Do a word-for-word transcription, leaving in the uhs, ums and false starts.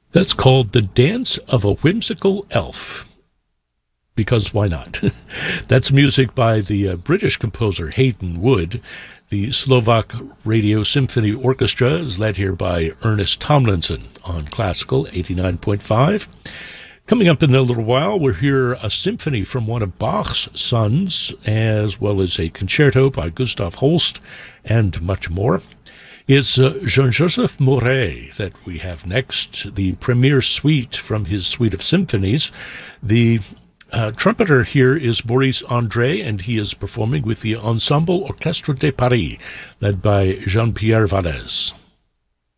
That's called The Dance of a Whimsical Elf. Because why not? That's music by the uh, British composer Hayden Wood. The Slovak Radio Symphony Orchestra is led here by Ernest Tomlinson on Classical eighty-nine point five. Coming up in a little while, we'll hear a symphony from one of Bach's sons, as well as a concerto by Gustav Holst, and much more. It's uh, Jean-Joseph Mouret that we have next, the premier suite from his suite of symphonies. The uh, trumpeter here is Maurice André, and he is performing with the Ensemble Orchestre de Paris, led by Jean-Pierre Vallès.